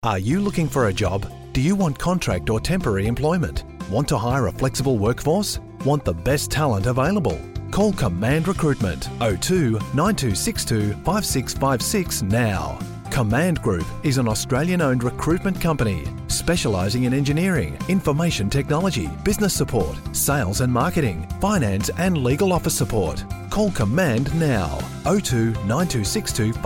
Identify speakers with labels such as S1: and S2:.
S1: Are you looking for a job? Do you want contract or temporary employment? Want to hire a flexible workforce? Want the best talent available? Call Command Recruitment 02 9262 5656 now. Command Group is an Australian-owned recruitment company specialising in engineering, information technology, business support, sales and marketing, finance and legal office support. Call Command now 02 9262